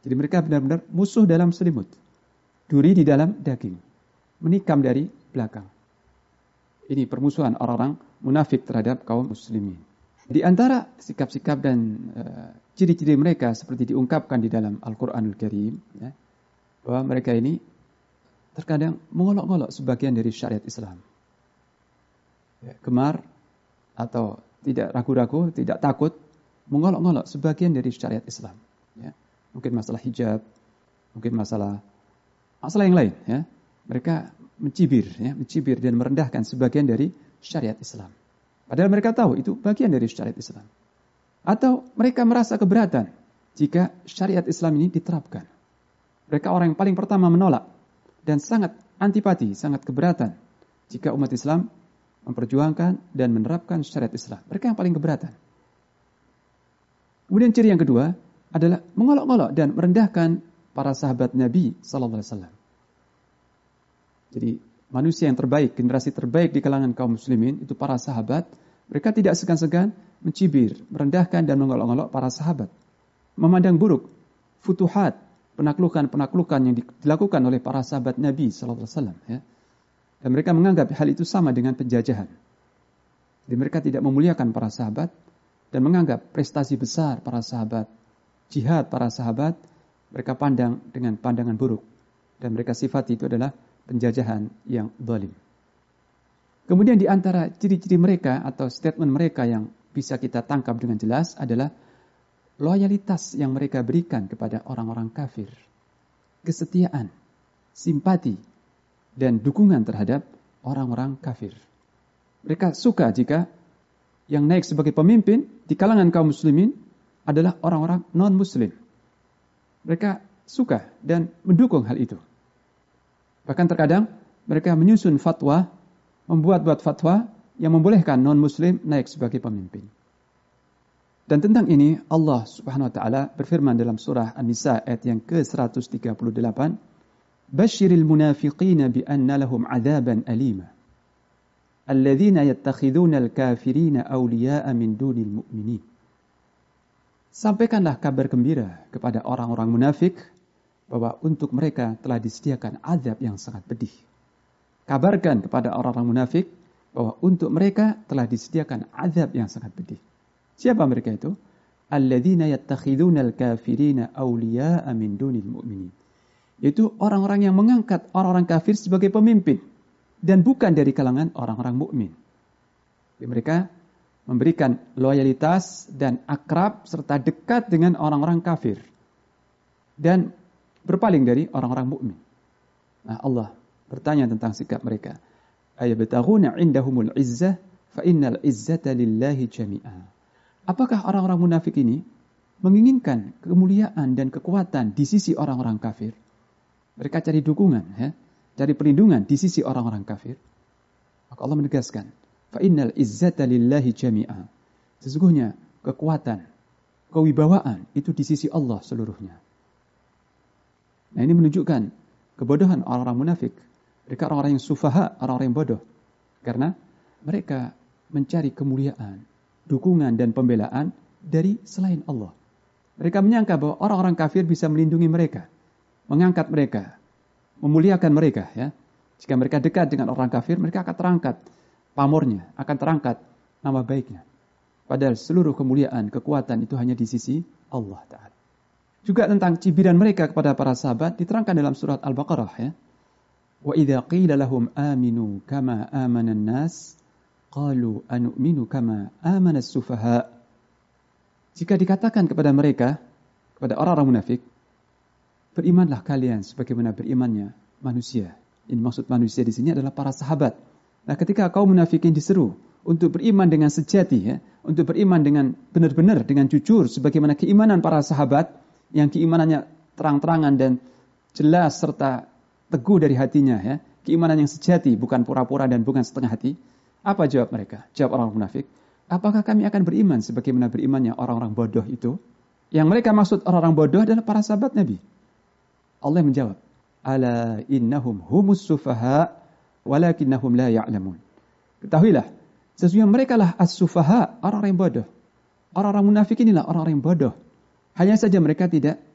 Jadi mereka benar-benar musuh dalam selimut. Duri di dalam daging. Menikam dari belakang. Ini permusuhan orang-orang munafik terhadap kaum muslimin. Di antara sikap-sikap dan ciri-ciri mereka seperti diungkapkan di dalam Al-Quranul Karim, ya, bahwa mereka ini terkadang mengolok-olok sebagian dari syariat Islam. Ya, gemar atau tidak ragu-ragu, tidak takut mengolok-olok sebagian dari syariat Islam. Ya. Mungkin masalah hijab, mungkin masalah yang lain. Ya. Mereka mencibir dan merendahkan sebagian dari syariat Islam. Padahal mereka tahu itu bagian dari syariat Islam. Atau mereka merasa keberatan jika syariat Islam ini diterapkan. Mereka orang yang paling pertama menolak dan sangat antipati, sangat keberatan jika umat Islam memperjuangkan dan menerapkan syariat Islam. Mereka yang paling keberatan. Kemudian ciri yang kedua adalah mengolok-olok dan merendahkan para sahabat Nabi sallallahu alaihi wasallam. Jadi manusia yang terbaik, generasi terbaik di kalangan kaum muslimin itu para sahabat. Mereka tidak segan-segan mencibir, merendahkan dan mengolok-olok para sahabat. Memandang buruk futuhat, penaklukan yang dilakukan oleh para sahabat Nabi sallallahu alaihi wasallam, ya. Dan mereka menganggap hal itu sama dengan penjajahan. Jadi mereka tidak memuliakan para sahabat dan menganggap prestasi besar para sahabat, jihad para sahabat, mereka pandang dengan pandangan buruk. Dan mereka sifati itu adalah penjajahan yang zalim. Kemudian di antara ciri-ciri mereka atau statement mereka yang bisa kita tangkap dengan jelas adalah loyalitas yang mereka berikan kepada orang-orang kafir. Kesetiaan, simpati, dan dukungan terhadap orang-orang kafir. Mereka suka jika yang naik sebagai pemimpin di kalangan kaum muslimin adalah orang-orang non-muslim. Mereka suka dan mendukung hal itu. Bahkan terkadang mereka menyusun fatwa, membuat fatwa yang membolehkan non-muslim naik sebagai pemimpin. Dan tentang ini Allah Subhanahu wa taala berfirman dalam surah An-Nisa ayat yang ke-138, "Basyiril munafiqina bi anna lahum 'adzaban alima. Alladzina yattakhidhuna al-kafirina awliya'a min dunil mu'minin." Sampaikanlah kabar gembira kepada orang-orang munafik bahwa untuk mereka telah disediakan azab yang sangat pedih. Kabarkan kepada orang-orang munafik bahwa untuk mereka telah disediakan azab yang sangat pedih. Siapa mereka itu? Alladzina yattakhidhuna al-kafirina awliya'a min dunil mu'minin. Itu orang-orang yang mengangkat orang-orang kafir sebagai pemimpin dan bukan dari kalangan orang-orang mukmin. Mereka memberikan loyalitas dan akrab serta dekat dengan orang-orang kafir dan berpaling dari orang-orang mukmin. Nah, Allah bertanya tentang sikap mereka. Ayabtaghuna 'indahumul 'izzah fa innal 'izzata lillahi jami'a. Apakah orang-orang munafik ini menginginkan kemuliaan dan kekuatan di sisi orang-orang kafir? Mereka cari dukungan, ya, cari perlindungan di sisi orang-orang kafir. Maka Allah menegaskan, fa innal 'izzata lillahi jami'a. Sesungguhnya kekuatan, kewibawaan itu di sisi Allah seluruhnya. Nah, ini menunjukkan kebodohan orang-orang munafik. Mereka orang-orang yang sufaha, orang-orang yang bodoh. Karena mereka mencari kemuliaan, dukungan dan pembelaan dari selain Allah. Mereka menyangka bahwa orang-orang kafir bisa melindungi mereka, mengangkat mereka, memuliakan mereka. Ya. Jika mereka dekat dengan orang kafir, mereka akan terangkat pamornya, akan terangkat nama baiknya. Padahal seluruh kemuliaan, kekuatan itu hanya di sisi Allah Ta'ala. Juga tentang cibiran mereka kepada para sahabat diterangkan dalam surat Al-Baqarah. Ya. Wa idza qila lahum aminu kama amana an-nas qalu anu'minu kama amana as-sufaha. Jika dikatakan kepada mereka, kepada orang-orang munafik, berimanlah kalian sebagaimana berimannya manusia. Ini maksud manusia di sini adalah para sahabat. Nah, ketika kaum munafikin diseru untuk beriman dengan sejati, ya, untuk beriman dengan benar-benar, dengan jujur, sebagaimana keimanan para sahabat yang keimanannya terang-terangan dan jelas serta teguh dari hatinya, ya, keimanan yang sejati, bukan pura-pura dan bukan setengah hati. Apa jawab mereka? Jawab orang munafik, apakah kami akan beriman sebagaimana berimannya orang-orang bodoh itu? Yang mereka maksud orang-orang bodoh adalah para sahabat Nabi. Allah menjawab, ala innahum humus sufaha walakinnahum la ya'lamun. Ketahuilah, sesungguhnya mereka lah as-sufaha, orang-orang yang bodoh. Orang-orang munafik inilah orang-orang yang bodoh. Hanya saja mereka tidak